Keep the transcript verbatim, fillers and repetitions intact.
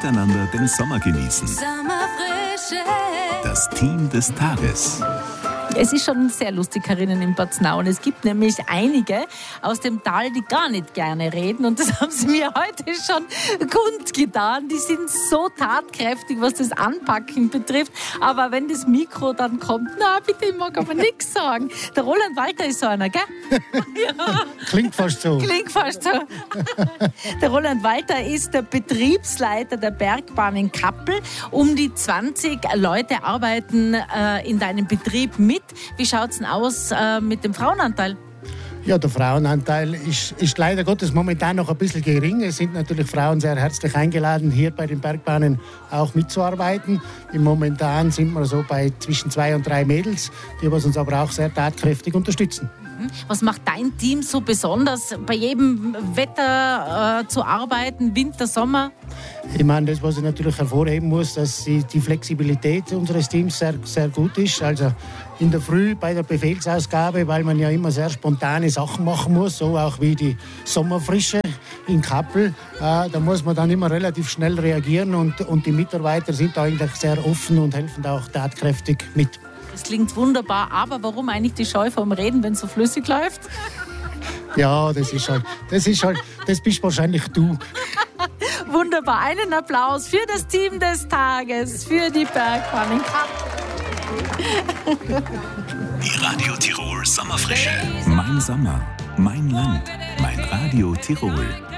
miteinander den Sommer genießen. Sommerfrische. Das Team des Tages. Es ist schon sehr lustig, Herinnen in Paznau. Und es gibt nämlich einige aus dem Tal, die gar nicht gerne reden. Und das haben sie mir heute schon kundgetan. Die sind so tatkräftig, was das Anpacken betrifft. Aber wenn das Mikro dann kommt, na bitte, ich mag aber nichts sagen. Der Roland Walter ist so einer, gell? Ja. Klingt fast so. Klingt fast so. Der Roland Walter ist der Betriebsleiter der Bergbahn in Kappel. Um die zwanzig Leute arbeiten äh, in deinem Betrieb mit. Wie schaut es denn aus äh, mit dem Frauenanteil? Ja, der Frauenanteil ist, ist leider Gottes momentan noch ein bisschen gering. Es sind natürlich Frauen sehr herzlich eingeladen, hier bei den Bergbahnen auch mitzuarbeiten. Im Momentan sind wir so bei zwischen zwei und drei Mädels, die uns aber auch sehr tatkräftig unterstützen. Was macht dein Team so besonders, bei jedem Wetter äh, zu arbeiten, Winter, Sommer? Ich meine, das, was ich natürlich hervorheben muss, dass die, die Flexibilität unseres Teams sehr, sehr gut ist. Also in der Früh bei der Befehlsausgabe, weil man ja immer sehr spontane Sachen machen muss, so auch wie die Sommerfrische in Kappel. Äh, da muss man dann immer relativ schnell reagieren und, und die Mitarbeiter sind da eigentlich sehr offen und helfen auch tatkräftig mit. Das klingt wunderbar, aber warum eigentlich die Scheu vom Reden, wenn es so flüssig läuft? Ja, das ist halt, das ist halt, das bist wahrscheinlich du. Wunderbar, einen Applaus für das Team des Tages, für die Bergbahn in Kappel. Die Radio Tirol Sommerfrische. Mein Sommer, mein Land, mein Radio Tirol.